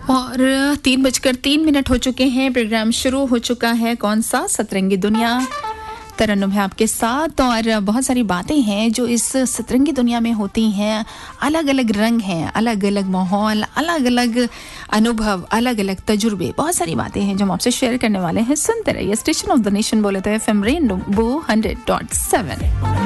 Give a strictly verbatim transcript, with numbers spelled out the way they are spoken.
और तीन बजकर तीन मिनट हो चुके हैं। प्रोग्राम शुरू हो चुका है। कौन सा सतरंगी दुनिया, तरन्नुम है आपके साथ। और बहुत सारी बातें हैं जो इस सतरंगी दुनिया में होती हैं। अलग अलग रंग हैं, अलग अलग माहौल, अलग अलग अनुभव, अलग अलग तजुर्बे, बहुत सारी बातें हैं जो हम आपसे शेयर करने वाले हैं। सुनते रहिए स्टेशन ऑफ द नेशन बोले तो F M rainbow hundred point seven.